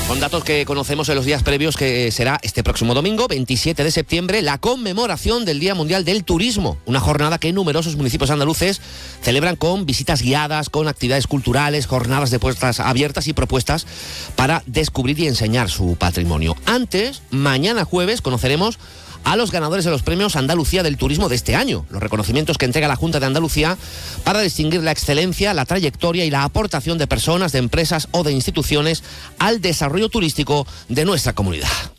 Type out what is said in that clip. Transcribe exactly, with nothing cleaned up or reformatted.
Con datos que conocemos en los días previos, que será este próximo domingo, veintisiete de septiembre, la conmemoración del Día Mundial del Turismo. Una jornada que numerosos municipios andaluces celebran con visitas guiadas, con actividades culturales, jornadas de puertas abiertas y propuestas para descubrir y enseñar su patrimonio. Antes, mañana jueves, conoceremos a los ganadores de los premios Andalucía del Turismo de este año, los reconocimientos que entrega la Junta de Andalucía para distinguir la excelencia, la trayectoria y la aportación de personas, de empresas o de instituciones al desarrollo turístico de nuestra comunidad.